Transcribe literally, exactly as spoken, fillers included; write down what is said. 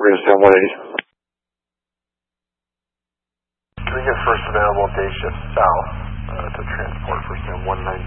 we're going to stand one eighty. Can we get first available day shift south uh, to transport for stand one ninety?